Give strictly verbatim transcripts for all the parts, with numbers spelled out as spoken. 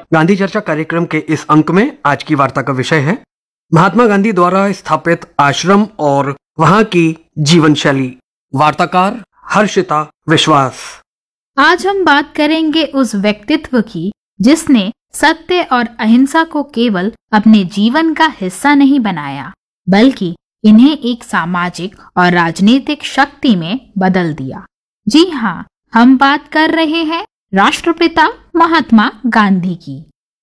गांधी चर्चा कार्यक्रम के इस अंक में आज की वार्ता का विषय है महात्मा गांधी द्वारा स्थापित आश्रम और वहां की जीवन शैली। वार्ताकार हर्षिता विश्वास। आज हम बात करेंगे उस व्यक्तित्व की जिसने सत्य और अहिंसा को केवल अपने जीवन का हिस्सा नहीं बनाया, बल्कि इन्हें एक सामाजिक और राजनीतिक शक्ति में बदल दिया। जी हाँ, हम बात कर रहे हैं राष्ट्रपिता महात्मा गांधी की।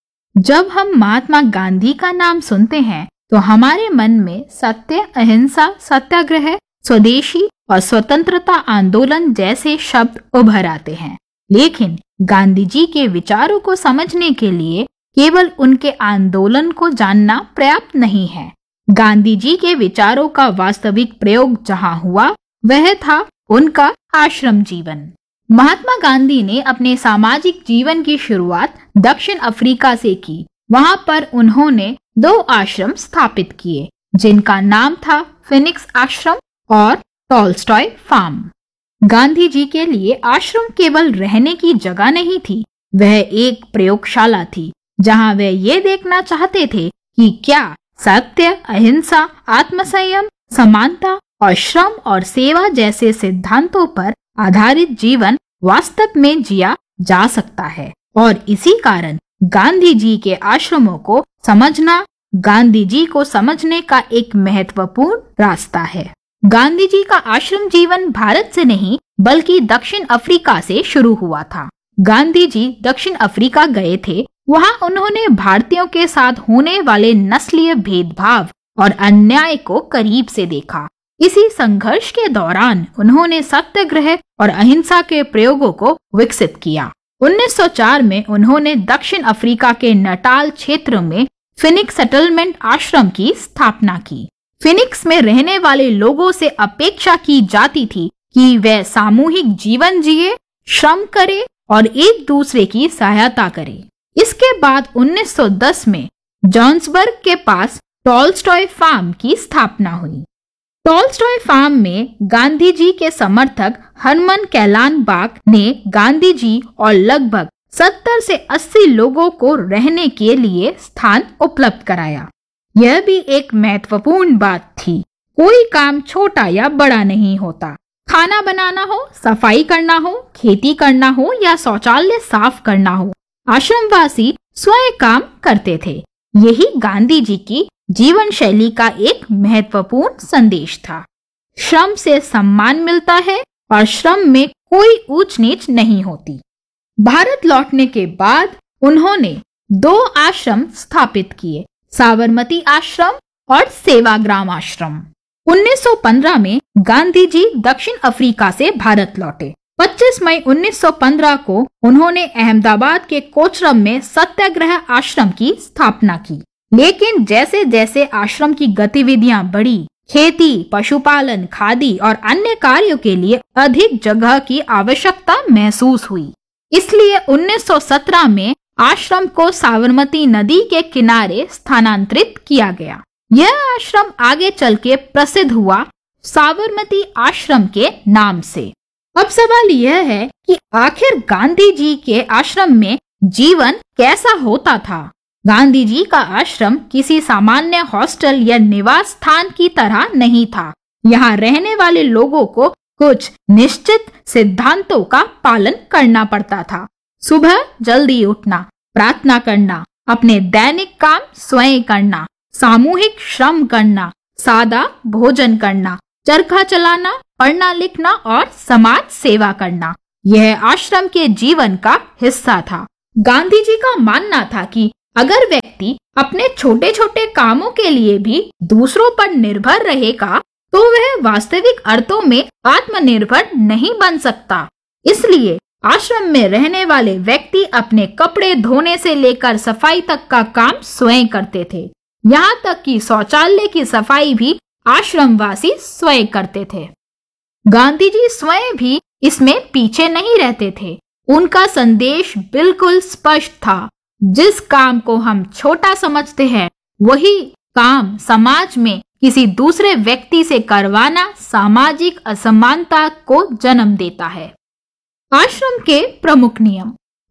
जब हम महात्मा गांधी का नाम सुनते हैं तो हमारे मन में सत्य, अहिंसा, सत्याग्रह, स्वदेशी और स्वतंत्रता आंदोलन जैसे शब्द उभर आते हैं। लेकिन गांधी जी के विचारों को समझने के लिए केवल उनके आंदोलन को जानना पर्याप्त नहीं है। गांधी जी के विचारों का वास्तविक प्रयोग जहां हुआ वह था उनका आश्रम जीवन। महात्मा गांधी ने अपने सामाजिक जीवन की शुरुआत दक्षिण अफ्रीका से की। वहां पर उन्होंने दो आश्रम स्थापित किए जिनका नाम था फिनिक्स आश्रम और टॉलस्टॉय फार्म। गांधी जी के लिए आश्रम केवल रहने की जगह नहीं थी, वह एक प्रयोगशाला थी जहां वे ये देखना चाहते थे कि क्या सत्य, अहिंसा, आत्मसंयम, समानता और श्रम और सेवा जैसे सिद्धांतों पर आधारित जीवन वास्तव में जिया जा सकता है। और इसी कारण गांधी जी के आश्रमों को समझना गांधी जी को समझने का एक महत्वपूर्ण रास्ता है। गांधी जी का आश्रम जीवन भारत से नहीं बल्कि दक्षिण अफ्रीका से शुरू हुआ था। गांधी जी दक्षिण अफ्रीका गए थे। वहां उन्होंने भारतीयों के साथ होने वाले नस्लीय भेदभाव और अन्याय को करीब से देखा। इसी संघर्ष के दौरान उन्होंने सत्याग्रह और अहिंसा के प्रयोगों को विकसित किया। उन्नीस सौ चार में उन्होंने दक्षिण अफ्रीका के नटाल क्षेत्र में फिनिक्स सेटलमेंट आश्रम की स्थापना की। फिनिक्स में रहने वाले लोगों से अपेक्षा की जाती थी कि वे सामूहिक जीवन जिए, श्रम करे और एक दूसरे की सहायता करे। इसके बाद उन्नीस सौ दस में जॉन्सबर्ग के पास टॉलस्टॉय फार्म की स्थापना हुई। टॉलस्टॉय फार्म में गांधी जी के समर्थक हरमन कैलानबाग ने गांधी जी और लगभग सत्तर से अस्सी लोगों को रहने के लिए स्थान उपलब्ध कराया। यह भी एक महत्वपूर्ण बात थी। कोई काम छोटा या बड़ा नहीं होता। खाना बनाना हो, सफाई करना हो, खेती करना हो या शौचालय साफ करना हो, आश्रमवासी स्वयं काम करते थे। यही गांधी जी की जीवन शैली का एक महत्वपूर्ण संदेश था। श्रम से सम्मान मिलता है और श्रम में कोई ऊंच नीच नहीं होती। भारत लौटने के बाद उन्होंने दो आश्रम स्थापित किए, साबरमती आश्रम और सेवाग्राम आश्रम। उन्नीस सौ पंद्रह में गांधी जी दक्षिण अफ्रीका से भारत लौटे। पच्चीस मई उन्नीस सौ पंद्रह को उन्होंने अहमदाबाद के कोचरब में सत्याग्रह आश्रम की स्थापना की। लेकिन जैसे जैसे आश्रम की गतिविधियां बढ़ी, खेती, पशुपालन, खादी और अन्य कार्यों के लिए अधिक जगह की आवश्यकता महसूस हुई। इसलिए उन्नीस सौ सत्रह में आश्रम को साबरमती नदी के किनारे स्थानांतरित किया गया। यह आश्रम आगे चल के प्रसिद्ध हुआ साबरमती आश्रम के नाम से। अब सवाल यह है कि आखिर गांधी जी के आश्रम में जीवन कैसा होता था? गांधी जी का आश्रम किसी सामान्य हॉस्टल या निवास स्थान की तरह नहीं था। यहाँ रहने वाले लोगों को कुछ निश्चित सिद्धांतों का पालन करना पड़ता था। सुबह जल्दी उठना, प्रार्थना करना, अपने दैनिक काम स्वयं करना, सामूहिक श्रम करना, सादा भोजन करना, चरखा चलाना, पढ़ना लिखना और समाज सेवा करना, यह आश्रम के जीवन का हिस्सा था। गांधी जी का मानना था कि अगर व्यक्ति अपने छोटे छोटे कामों के लिए भी दूसरों पर निर्भर रहेगा तो वह वास्तविक अर्थों में आत्मनिर्भर नहीं बन सकता। इसलिए आश्रम में रहने वाले व्यक्ति अपने कपड़े धोने से लेकर सफाई तक का काम स्वयं करते थे। यहाँ तक कि शौचालय की सफाई भी आश्रमवासी स्वयं करते थे। गांधी जी स्वयं भी इसमें पीछे नहीं रहते थे। उनका संदेश बिल्कुल स्पष्ट था, जिस काम को हम छोटा समझते हैं वही काम समाज में किसी दूसरे व्यक्ति से करवाना सामाजिक असमानता को जन्म देता है। आश्रम के प्रमुख नियम।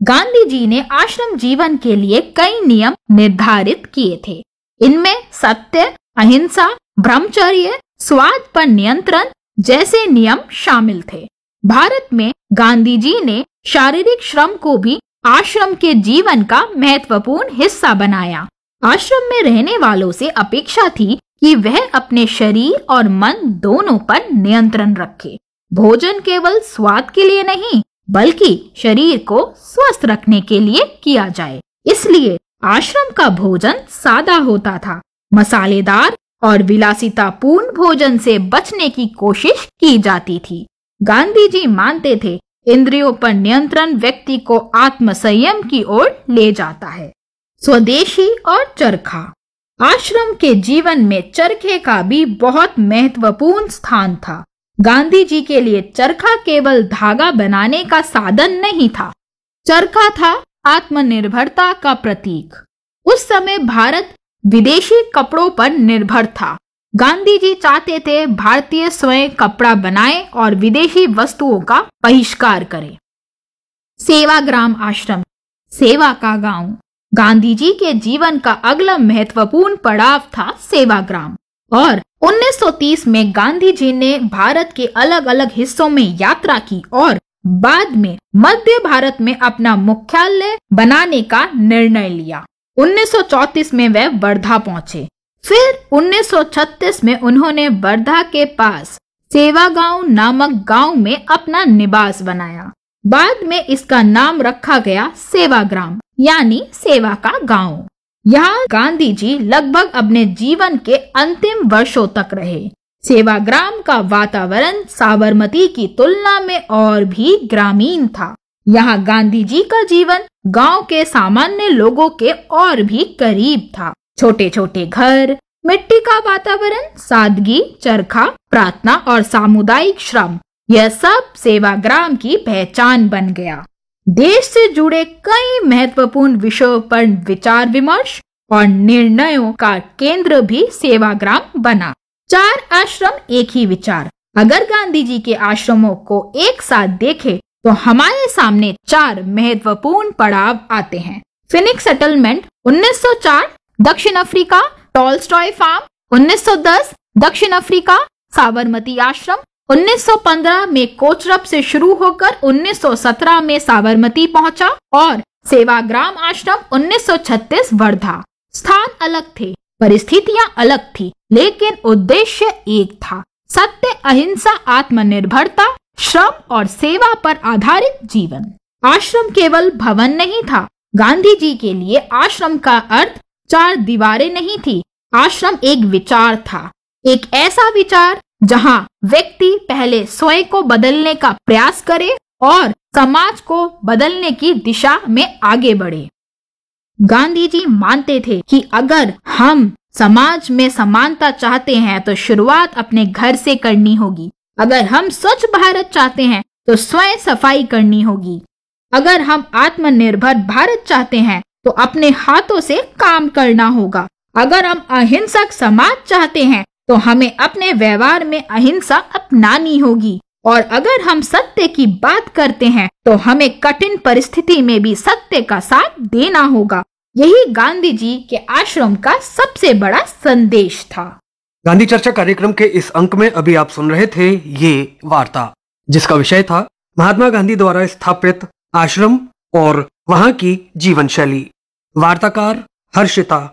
गांधी जी ने आश्रम जीवन के लिए कई नियम निर्धारित किए थे। इनमें सत्य, अहिंसा, ब्रह्मचर्य, स्वाद पर नियंत्रण जैसे नियम शामिल थे। भारत में गांधी जी ने शारीरिक श्रम को भी आश्रम के जीवन का महत्वपूर्ण हिस्सा बनाया। आश्रम में रहने वालों से अपेक्षा थी कि वह अपने शरीर और मन दोनों पर नियंत्रण रखे। भोजन केवल स्वाद के लिए नहीं, बल्कि शरीर को स्वस्थ रखने के लिए किया जाए। इसलिए आश्रम का भोजन सादा होता था। मसालेदार और विलासितापूर्ण भोजन से बचने की कोशिश की जाती थी। गांधी जी मानते थे, इंद्रियों पर नियंत्रण व्यक्ति को आत्म संयम की ओर ले जाता है। स्वदेशी और चरखा। आश्रम के जीवन में चरखे का भी बहुत महत्वपूर्ण स्थान था। गांधी जी के लिए चरखा केवल धागा बनाने का साधन नहीं था, चरखा था आत्मनिर्भरता का प्रतीक। उस समय भारत विदेशी कपड़ों पर निर्भर था। गांधी जी चाहते थे भारतीय स्वयं कपड़ा बनाए और विदेशी वस्तुओं का बहिष्कार करे। सेवाग्राम आश्रम, सेवा का गांव। गांधी जी के जीवन का अगला महत्वपूर्ण पड़ाव था सेवाग्राम और उन्नीस सौ तीस में गांधी जी ने भारत के अलग अलग हिस्सों में यात्रा की और बाद में मध्य भारत में अपना मुख्यालय बनाने का निर्णय लिया। उन्नीस सौ चौंतीस में वे वर्धा पहुंचे। फिर उन्नीस सौ छत्तीस में उन्होंने वर्धा के पास सेवागांव नामक गांव में अपना निवास बनाया। बाद में इसका नाम रखा गया सेवाग्राम, यानी सेवा का गांव। यहाँ गांधी जी लगभग अपने जीवन के अंतिम वर्षों तक रहे। सेवाग्राम का वातावरण साबरमती की तुलना में और भी ग्रामीण था। यहाँ गांधी जी का जीवन गांव के सामान्य लोगों के और भी करीब था। छोटे छोटे घर, मिट्टी का वातावरण, सादगी, चरखा, प्रार्थना और सामुदायिक श्रम, यह सब सेवाग्राम की पहचान बन गया। देश से जुड़े कई महत्वपूर्ण विषयों पर विचार विमर्श और निर्णयों का केंद्र भी सेवाग्राम बना। चार आश्रम, एक ही विचार। अगर गांधी जी के आश्रमों को एक साथ देखें तो हमारे सामने चार महत्वपूर्ण पड़ाव आते हैं। फिनिक्स सेटलमेंट उन्नीस सौ चार, दक्षिण अफ्रीका। टॉलस्टॉय फार्म उन्नीस सौ दस, दक्षिण अफ्रीका। साबरमती आश्रम उन्नीस सौ पंद्रह में कोचरब से शुरू होकर उन्नीस सौ सत्रह में साबरमती पहुंचा और सेवाग्राम आश्रम उन्नीस सौ छत्तीस वर्धा। स्थान अलग थे, परिस्थितियां अलग थी, लेकिन उद्देश्य एक था, सत्य, अहिंसा, आत्मनिर्भरता, श्रम और सेवा पर आधारित जीवन। आश्रम केवल भवन नहीं था। गांधी जी के लिए आश्रम का अर्थ चार दीवारें नहीं थी। आश्रम एक विचार था, एक ऐसा विचार जहां व्यक्ति पहले स्वयं को बदलने का प्रयास करे और समाज को बदलने की दिशा में आगे बढ़े। गांधी जी मानते थे कि अगर हम समाज में समानता चाहते हैं तो शुरुआत अपने घर से करनी होगी। अगर हम स्वच्छ भारत चाहते हैं तो स्वयं सफाई करनी होगी। अगर हम आत्मनिर्भर भारत चाहते हैं तो अपने हाथों से काम करना होगा। अगर हम अहिंसक समाज चाहते हैं तो हमें अपने व्यवहार में अहिंसा अपनानी होगी। और अगर हम सत्य की बात करते हैं तो हमें कठिन परिस्थिति में भी सत्य का साथ देना होगा। यही गांधी जी के आश्रम का सबसे बड़ा संदेश था। गांधी चर्चा कार्यक्रम के इस अंक में अभी आप सुन रहे थे ये वार्ता, जिसका विषय था महात्मा गांधी द्वारा स्थापित आश्रम और वहां की जीवन शैली। वार्ताकार हर्षिता